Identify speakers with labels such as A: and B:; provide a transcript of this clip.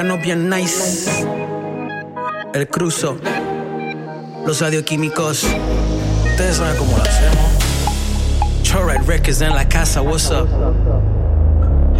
A: No bien nice. El cruzo. Los radioquímicos. Ustedes saben cómo lo hacemos. Chorret Records en la casa, what's up?